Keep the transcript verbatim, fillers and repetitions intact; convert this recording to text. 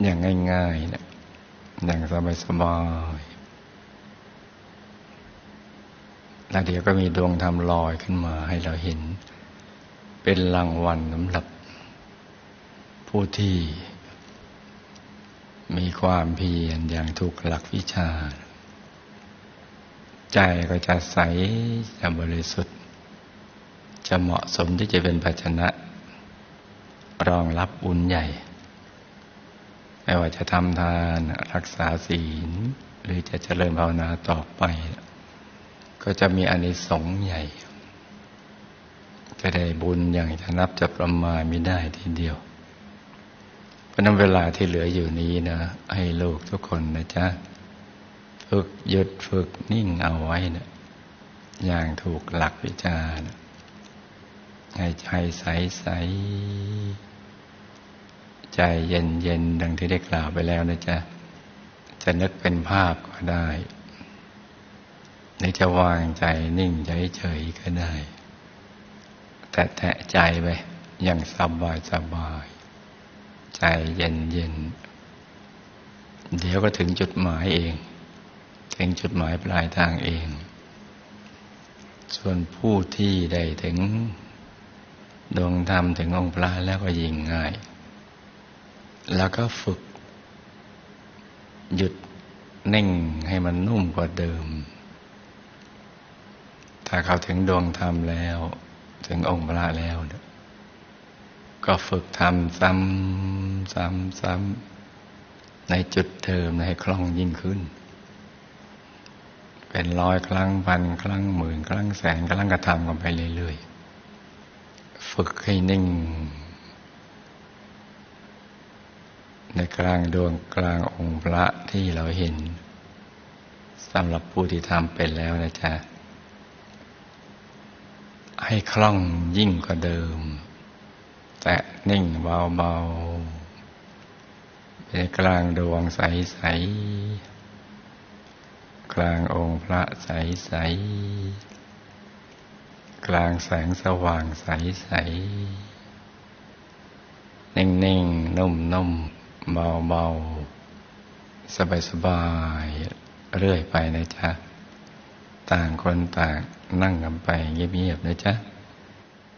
อย่างง่ายๆนะอย่างสบายๆแล้วเดี๋ยวก็มีดวงธรรมลอยขึ้นมาให้เราเห็นเป็นรางวัลสำหรับผู้ที่มีความเพียรอย่างถูกหลักวิชาใจก็จะใสจะบริสุทธิ์จะเหมาะสมที่จะเป็นภาชนะรองรับบุญใหญ่ไม่ว่าจะทำทานรักษาศีลหรือจะเจริญภาวนาต่อไปก็จะมีอานิสงส์ใหญ่จะได้บุญอย่างจะนับจะประมาณไม่ได้ทีเดียวเพราะนั้นเวลาที่เหลืออยู่นี้นะให้ลูกทุกคนนะจ๊ะฝึกหยุดฝึกนิ่งเอาไว้นะอย่างถูกหลักวิชานะให้ใจใสใสใจเย็นเย็นดังที่ได้กล่าวไปแล้วนะจ๊ะจะนึกเป็นภาพก็ได้หรือจะวางใจนิ่งเฉยๆก็ได้แต่แตะใจไปอย่างสบายสบายใจเย็นเย็นเดี๋ยวก็ถึงจุดหมายเองถึงจุดหมายปลายทางเองส่วนผู้ที่ได้ถึงดวงธรรมถึงองค์พระแล้วก็ยิ่งง่ายแล้วก็ฝึกหยุดนิ่งให้มันนุ่มกว่าเดิมถ้าเขาถึงดวงธรรมแล้วถึงองค์พระแล้วก็ฝึกทำซ้ำซ้ำซ้ำในจุดเดิมให้คล่องยิ่งขึ้นเป็นร้อยครั้งพันครั้งหมื่นครั้งแสนครั้งก็ทำกันไปเรื่อยๆฝึกให้นิ่งในกลางดวงกลางองค์พระที่เราเห็นสำหรับผู้ที่ทำเป็นแล้วนะจ๊ะให้คล่องยิ่งกว่าเดิมแต่นิ่งเบาๆในกลางดวงใสๆกลางองค์พระใสๆกลางแสงสว่างใสๆนิ่งๆนุ่มๆเบาๆสบายๆเรื่อยไปนะจ๊ะต่างคนต่างนั่งกันไปเงียบๆนะจ๊ะ